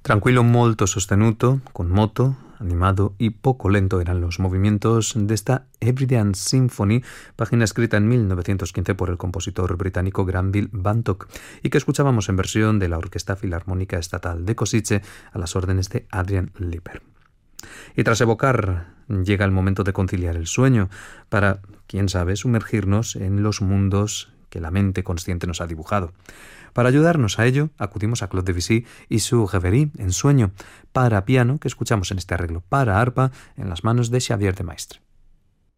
Tranquillo molto sostenuto, con moto, animado y poco lento eran los movimientos de esta Hebridean Symphony, página escrita en 1915 por el compositor británico Granville Bantock y que escuchábamos en versión de la Orquesta Filarmónica Estatal de Košice a las órdenes de Adrian Liper. Y tras evocar, llega el momento de conciliar el sueño para, quién sabe, sumergirnos en los mundos que la mente consciente nos ha dibujado. Para ayudarnos a ello, acudimos a Claude Debussy y su Reverie, en sueño, para piano, que escuchamos en este arreglo para arpa, en las manos de Xavier de Maistre.